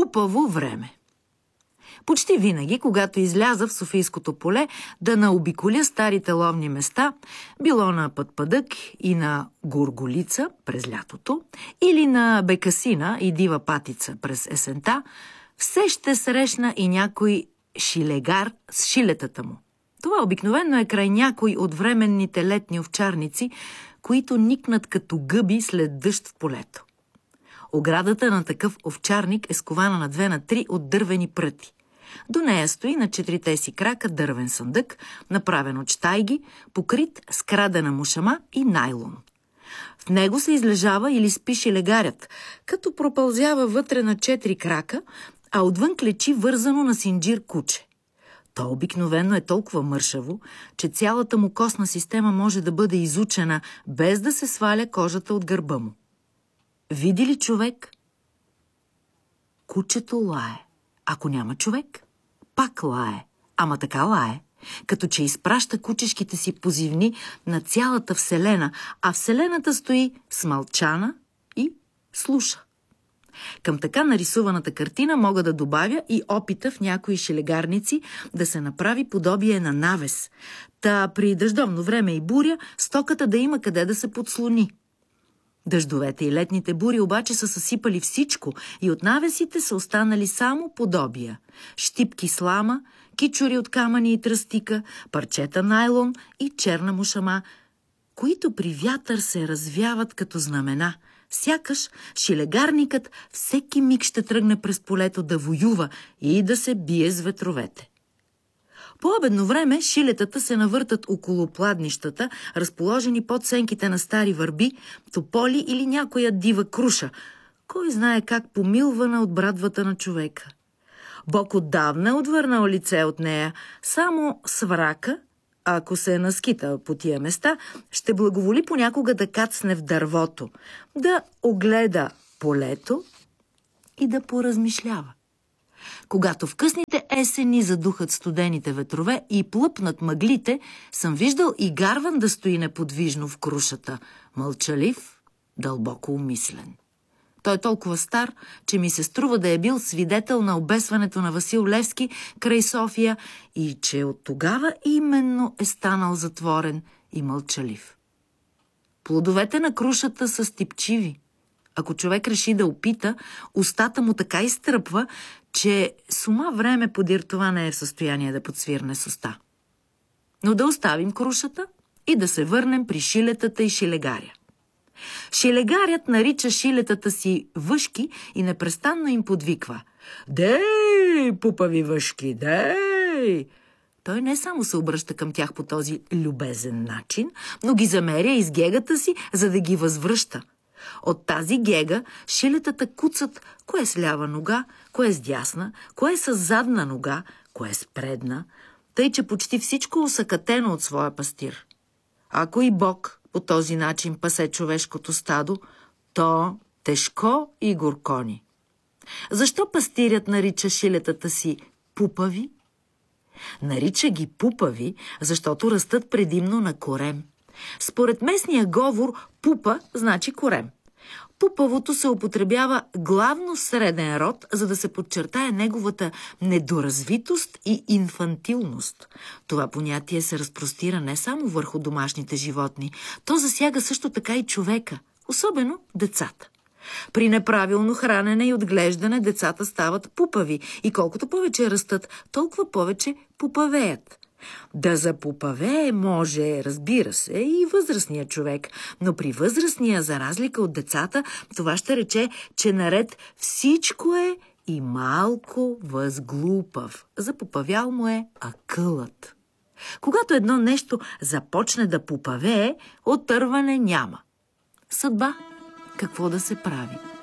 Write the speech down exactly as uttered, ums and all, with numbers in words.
Пупаво време. Почти винаги, когато изляза в Софийското поле да наобиколя старите ловни места, било на Пътпадък и на Горголица през лятото, или на Бекасина и Дива Патица през есента, все ще срещна и някой шилегар с шилетата му. Това обикновено е край някой от временните летни овчарници, които никнат като гъби след дъжд в полето. Оградата на такъв овчарник е скована на две на три от дървени пръти. До нея стои на четирите си крака дървен съндък, направен от щайги, покрит с крадена мушама и найлон. В него се излежава или спи шилегарят, като пропълзява вътре на четири крака, а отвън клечи вързано на синджир куче. То обикновено е толкова мършаво, че цялата му костна система може да бъде изучена, без да се сваля кожата от гърба му. Види ли човек? Кучето лае. Ако няма човек, пак лае. Ама така лае, като че изпраща кучешките си позивни на цялата вселена, а вселената стои смълчана и слуша. Към така нарисуваната картина мога да добавя и опита в някои шилегарници да се направи подобие на навес, та при дъждовно време и буря стоката да има къде да се подслони. Дъждовете и летните бури обаче са съсипали всичко и от навесите са останали само подобия. Щипки слама, кичури от камъни и тръстика, парчета найлон и черна мушама, които при вятър се развяват като знамена. Сякаш шилегарникът всеки миг ще тръгне през полето да воюва и да се бие с ветровете. По обедно време шилетата се навъртат около пладнищата, разположени под сенките на стари върби, тополи или някоя дива круша, кой знае как помилвана от брадвата на човека. Бог отдавна е отвърнал лице от нея, само сврака, ако се е наскита по тия места, ще благоволи понякога да кацне в дървото, да огледа полето и да поразмишлява. Когато в късните есени задухат студените ветрове и плъпнат мъглите, съм виждал и гарван да стои неподвижно в крушата, мълчалив, дълбоко умислен. Той е толкова стар, че ми се струва да е бил свидетел на обесването на Васил Левски край София и че от тогава именно е станал затворен и мълчалив. Плодовете на крушата са стипчиви. Ако човек реши да опита, устата му така изтръпва, че с ума време подир това не е в състояние да подсвирне с уста. Но да оставим крушата и да се върнем при шилетата и шилегаря. Шилегарят нарича шилетата си въшки и непрестанно им подвиква: «Дей, пупави въшки, дей!» Той не само се обръща към тях по този любезен начин, но ги замеря из гегата си, за да ги възвръща. От тази гега шилетата куцат кое с лява нога, кое с дясна, кое с задна нога, кое с предна, тъй че почти всичко усъкатено от своя пастир. Ако и Бог по този начин пасе човешкото стадо, то тежко и горкони. Защо пастирят нарича шилетата си пупави? Нарича ги пупави, защото растат предимно на корем. Според местния говор пупа значи корем. Пупавото се употребява главно в среден род, за да се подчертае неговата недоразвитост и инфантилност. Това понятие се разпростира не само върху домашните животни, то засяга също така и човека, особено децата. При неправилно хранене и отглеждане децата стават пупави и колкото повече растат, толкова повече пупавеят. Да запупавее може, разбира се, и възрастния човек, но при възрастния, за разлика от децата, това ще рече, че наред всичко е и малко възглупав. Запупавял му е акълът. Когато едно нещо започне да пупавее, отърване няма. Съдба, какво да се прави?